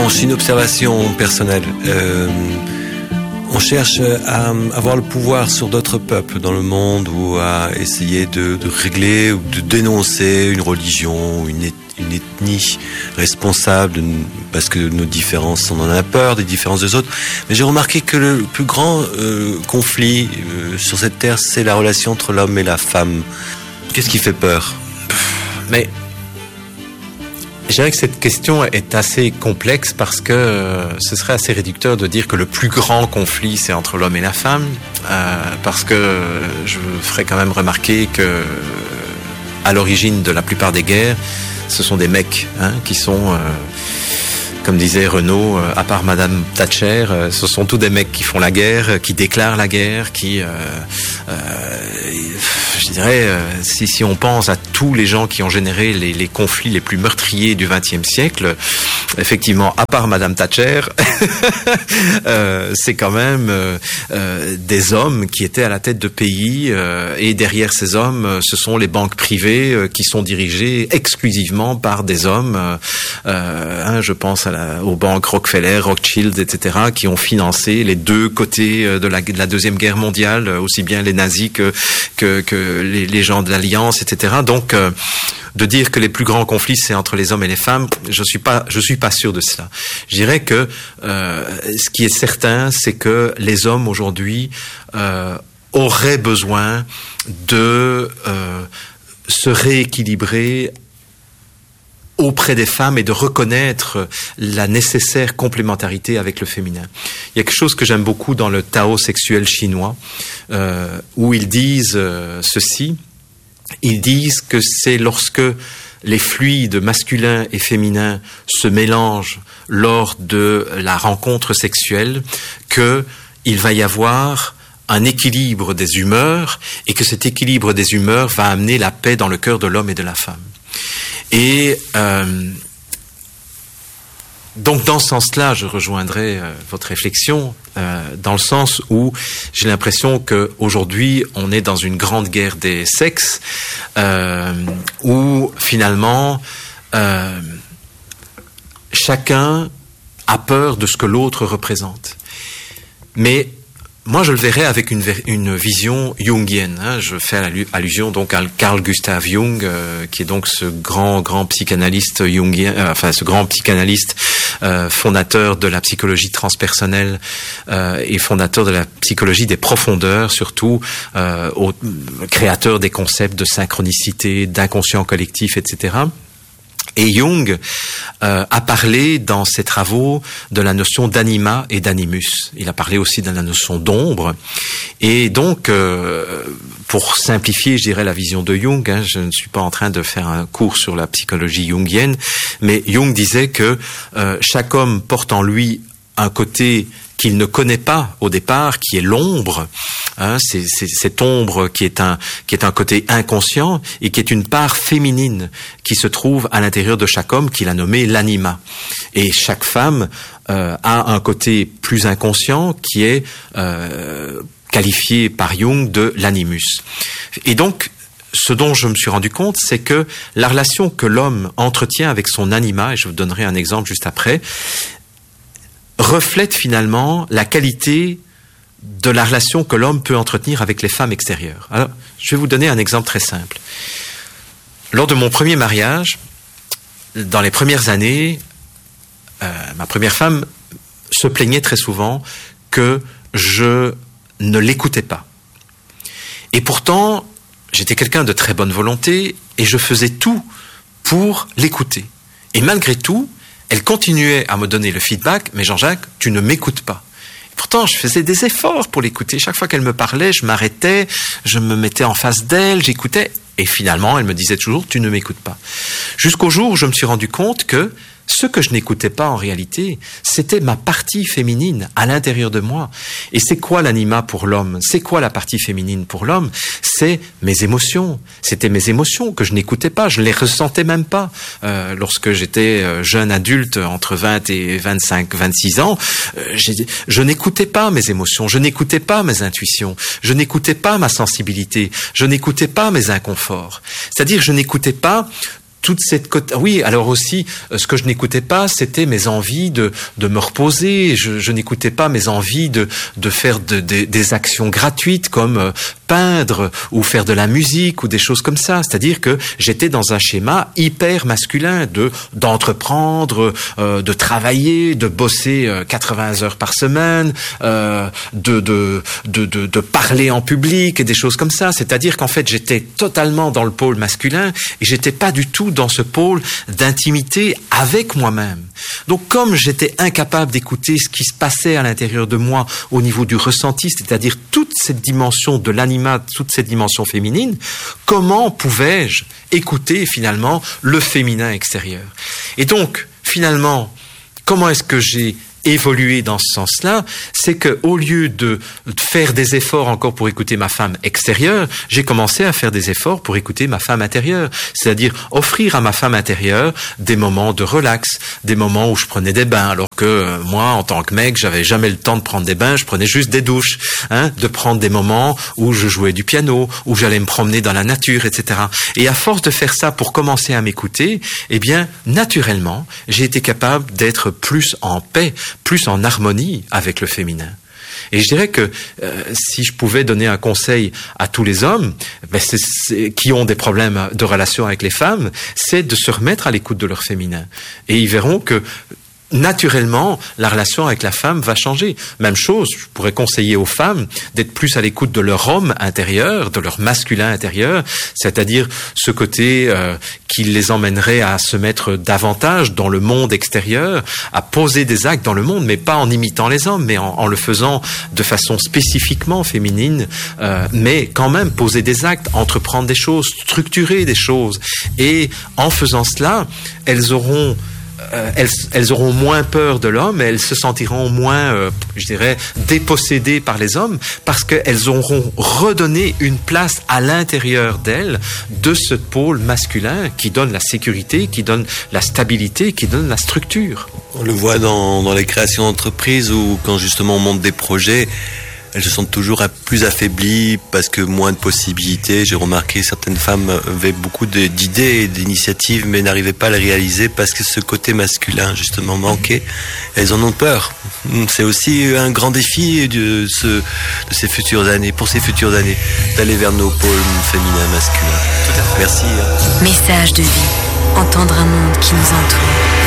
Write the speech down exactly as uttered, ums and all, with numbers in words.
Bon, c'est une observation personnelle. Euh, on cherche à avoir le pouvoir sur d'autres peuples dans le monde ou à essayer de, de régler ou de dénoncer une religion ou une, une ethnie responsable parce que nos différences, on en a peur des différences des autres. Mais j'ai remarqué que le plus grand euh, conflit euh, sur cette terre, c'est la relation entre l'homme et la femme. Qu'est-ce qui fait peur ? Mais je dirais que cette question est assez complexe parce que euh, ce serait assez réducteur de dire que le plus grand conflit c'est entre l'homme et la femme, euh, parce que je ferais quand même remarquer que à l'origine de la plupart des guerres, ce sont des mecs hein, qui sont, euh, comme disait Renaud, euh, à part Madame Thatcher, euh, ce sont tous des mecs qui font la guerre, qui déclarent la guerre, qui, euh, euh, je dirais, euh, si, si on pense à tous les gens qui ont généré les, les conflits les plus meurtriers du vingtième siècle, effectivement, à part Madame Thatcher, euh, c'est quand même euh, euh, des hommes qui étaient à la tête de pays, euh, et derrière ces hommes, euh, ce sont les banques privées euh, qui sont dirigées exclusivement par des hommes. Euh, euh, hein, je pense à la, aux banques Rockefeller, Rothschild, et cetera, qui ont financé les deux côtés de la, de la deuxième guerre mondiale, aussi bien les nazis que que, que les, les gens de l'Alliance, et cetera. Donc euh, de dire que les plus grands conflits c'est entre les hommes et les femmes, je suis pas, je suis pas sûr de cela. Je dirais que euh, ce qui est certain, c'est que les hommes aujourd'hui euh, auraient besoin de euh, se rééquilibrer auprès des femmes et de reconnaître la nécessaire complémentarité avec le féminin. Il y a quelque chose que j'aime beaucoup dans le Tao sexuel chinois, euh, où ils disent euh, ceci. Ils disent que c'est lorsque les fluides masculins et féminins se mélangent lors de la rencontre sexuelle que il va y avoir un équilibre des humeurs et que cet équilibre des humeurs va amener la paix dans le cœur de l'homme et de la femme. Et euh, donc dans ce sens-là, je rejoindrai euh, votre réflexion, euh, dans le sens où j'ai l'impression qu'aujourd'hui, on est dans une grande guerre des sexes, euh, où finalement, euh, chacun a peur de ce que l'autre représente. Mais moi, je le verrais avec une, une vision jungienne. Hein. Je fais allusion donc à Carl Gustav Jung, euh, qui est donc ce grand, grand psychanalyste jungien, euh, enfin ce grand psychanalyste euh, fondateur de la psychologie transpersonnelle euh, et fondateur de la psychologie des profondeurs, surtout euh, au, créateur des concepts de synchronicité, d'inconscient collectif, et cetera. Et Jung euh, a parlé dans ses travaux de la notion d'anima et d'animus. Il a parlé aussi de la notion d'ombre. Et donc, euh, pour simplifier, je dirais, la vision de Jung, hein, je ne suis pas en train de faire un cours sur la psychologie jungienne, mais Jung disait que euh, chaque homme porte en lui un côté qu'il ne connaît pas au départ, qui est l'ombre, hein, c'est, c'est cette ombre qui est un qui est un côté inconscient et qui est une part féminine qui se trouve à l'intérieur de chaque homme, qu'il a nommé l'anima. Et chaque femme euh, a un côté plus inconscient qui est euh, qualifié par Jung de l'animus. Et donc, ce dont je me suis rendu compte, c'est que la relation que l'homme entretient avec son anima, et je vous donnerai un exemple juste après, reflète finalement la qualité de la relation que l'homme peut entretenir avec les femmes extérieures. Alors, je vais vous donner un exemple très simple. Lors de mon premier mariage, dans les premières années, euh, ma première femme se plaignait très souvent que je ne l'écoutais pas. Et pourtant, j'étais quelqu'un de très bonne volonté et je faisais tout pour l'écouter. Et malgré tout, elle continuait à me donner le feedback, mais Jean-Jacques, tu ne m'écoutes pas. Et pourtant, je faisais des efforts pour l'écouter. Chaque fois qu'elle me parlait, je m'arrêtais, je me mettais en face d'elle, j'écoutais. Et finalement, elle me disait toujours, tu ne m'écoutes pas. Jusqu'au jour où je me suis rendu compte que ce que je n'écoutais pas en réalité, c'était ma partie féminine à l'intérieur de moi. Et c'est quoi l'anima pour l'homme? C'est quoi la partie féminine pour l'homme? C'est mes émotions. C'était mes émotions que je n'écoutais pas, je ne les ressentais même pas. Euh, lorsque j'étais jeune adulte, entre vingt et vingt-cinq, vingt-six ans, euh, je n'écoutais pas mes émotions, je n'écoutais pas mes intuitions, je n'écoutais pas ma sensibilité, je n'écoutais pas mes inconforts. C'est-à-dire, je n'écoutais pas toute cette côte. Oui, alors aussi, ce que je n'écoutais pas, c'était mes envies de de me reposer. Je, je n'écoutais pas mes envies de de faire de, de, des actions gratuites comme euh, peindre ou faire de la musique ou des choses comme ça. C'est-à-dire que j'étais dans un schéma hyper masculin de d'entreprendre, euh, de travailler, de bosser euh, quatre-vingts heures par semaine, euh, de, de de de de parler en public et des choses comme ça. C'est-à-dire qu'en fait, j'étais totalement dans le pôle masculin et j'étais pas du tout dans ce pôle d'intimité avec moi-même. Donc, comme j'étais incapable d'écouter ce qui se passait à l'intérieur de moi au niveau du ressenti, c'est-à-dire toute cette dimension de l'animat, toute cette dimension féminine, comment pouvais-je écouter finalement le féminin extérieur? Et donc, finalement, comment est-ce que j'ai évolué dans ce sens-là? C'est que au lieu de faire des efforts encore pour écouter ma femme extérieure, j'ai commencé à faire des efforts pour écouter ma femme intérieure, c'est-à-dire offrir à ma femme intérieure des moments de relax, des moments où je prenais des bains, alors que euh, moi, en tant que mec, j'avais jamais le temps de prendre des bains, je prenais juste des douches, hein, de prendre des moments où je jouais du piano, où j'allais me promener dans la nature, et cetera. Et à force de faire ça pour commencer à m'écouter, eh bien, naturellement, j'ai été capable d'être plus en paix, plus en harmonie avec le féminin. Et je dirais que euh, si je pouvais donner un conseil à tous les hommes ben c'est, c'est, qui ont des problèmes de relation avec les femmes, c'est de se remettre à l'écoute de leur féminin. Et ils verront que naturellement, la relation avec la femme va changer. Même chose, je pourrais conseiller aux femmes d'être plus à l'écoute de leur homme intérieur, de leur masculin intérieur, c'est-à-dire ce côté euh, qui les emmènerait à se mettre davantage dans le monde extérieur, à poser des actes dans le monde, mais pas en imitant les hommes, mais en, en le faisant de façon spécifiquement féminine, euh, mais quand même poser des actes, entreprendre des choses, structurer des choses. Et en faisant cela, elles auront Euh, elles, elles auront moins peur de l'homme, elles se sentiront moins, euh, je dirais, dépossédées par les hommes, parce qu'elles auront redonné une place à l'intérieur d'elles de ce pôle masculin qui donne la sécurité, qui donne la stabilité, qui donne la structure. On le voit dans, dans les créations d'entreprises où quand justement on monte des projets, elles se sentent toujours plus affaiblies parce que moins de possibilités. J'ai remarqué certaines femmes avaient beaucoup de, d'idées et d'initiatives mais n'arrivaient pas à les réaliser parce que ce côté masculin justement manquait. Elles en ont peur. C'est aussi un grand défi de, ce, de ces futures années, pour ces futures années, d'aller vers nos pôles féminins, masculins. Merci. Message de vie. Entendre un monde qui nous entoure.